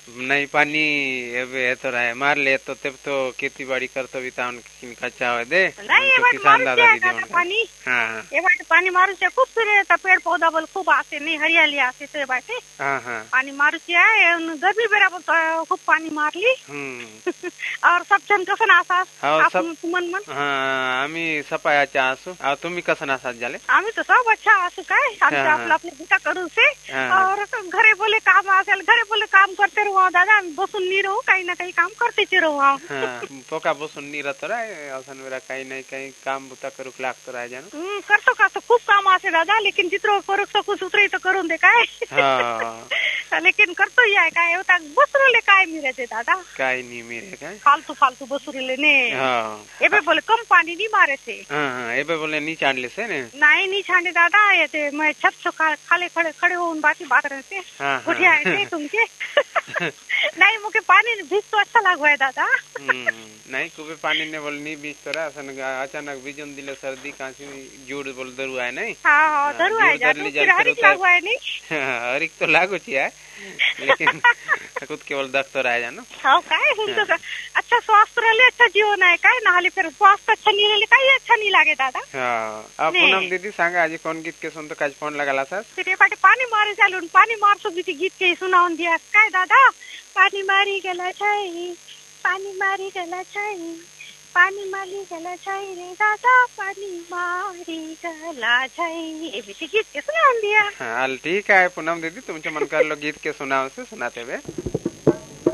नहीं पानी एबे ये तो रहा मार ले तो खेती बाड़ी करतो भी तान कच्चा हो दे नाही तो एबाट किसान मारू दादा भी दादा देवन पाणी हाँ एबाट पाणी मारूचे खूप फिरे पेड़ पौधा बोल खूप आसे नाही हरियाली आसे ते बाटे हाँ हाँ पाणी मारूची आहे गर्मी बराबर खूप पाणी मारली और सब जण कसं नासास हाँ सब आपण तुमन मन हाँ आम्ही सपायाच्या असू तुम्ही कसं नासात झाले आम्ही तर सब अच्छा असू काय आमचं हाँ, आपलं आपलं बिटा करू से हाँ, और घरे बोले काम असेल घरे बोले काम करते रहो दादा आम्ही बसून नाही राहू काही ना काही काम करतेच राहू हाँ पोका बसून नहीं रहतो राय असन मेरा काही नाही काही काम बुता करूक लागतो राय जानो करतो का तो खूप काम असे दादा लेकिन जितरो करू सकू सुतरे तर करून दे काय हाँ लेकिन करतो या काय होता बसुरले काय मिळते दादा काही नहीं मेरे काय फालतू फालतू बसुरले ने हाँ एबे बोले कम पानी नहीं मारे थे हाँ एबे बोले नहीं चांडले से ने नहीं छांडे दादा येते मैं छत से खाले खड़े खड़े होऊन बाकी बात रहते हाँ, उठे आए थे तुमके नहीं मुझे पानी भीज तो अच्छा लागू है दादा नहीं कुबे पानी ने बोल नहीं बीज तो रहा अचानक बीजन दिले सर्दी कांसी जुड़ बोल दरु है नहीं हाँ दरु है जातो फिर हरिक लागू है नहीं हरिक तो लागू छी है लेकिन खुद केवल दख तो रह जानो हाँ काय तो अच्छा स्वास्थ्य रहले अच्छा जीवन आहे काय नाले फिर स्वास्थ्य अच्छा नहीं रहले काही अच्छा नहीं लागे दादा हाँ अब पूनम दीदी सांगा आज कौन गीत के सुन तो काज फोन लगाला सर फिर पाटे पानी मारे चालून पानी मारसो गीत के सुनाऊन दिया काय दादा पानी मारी गेला छै पानी मारी गेला छै पानी मारी गेला छै रे दादा पानी मारी गेला छै ये भी गीत के सुनाऊन दिया हाँ ठीक है पूनम दीदी तुमचे मन कर लो गीत के सुनाओ से सुनाते हुए